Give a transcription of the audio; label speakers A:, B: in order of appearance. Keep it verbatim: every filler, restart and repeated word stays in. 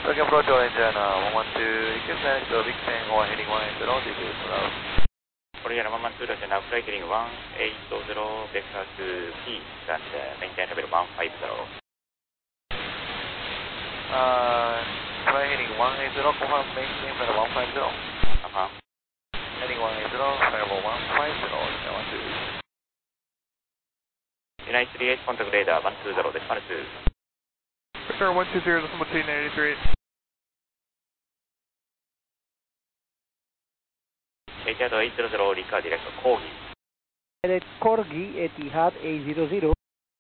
A: Tokyo approach all engine uh, one one two, request manage to Big Ten or heading one eight zero, details allowed.
B: Korea one one two, Roger, now flight heading one eight zero, vector to P, and uh, maintain level one five zero.
A: Uh, flight heading one eight zero, confirm maintain level one five zero.
B: Uh-huh.
A: Heading one eight zero, level one five zero, one one two.
B: United three eight, contact radar one two zero, decimal two.
C: Sir, one two zero, decimal two, United three eight.
B: Etihad eight zero zero, Rika direct, Corgi.
D: Corgi, Etihad eight zero zero.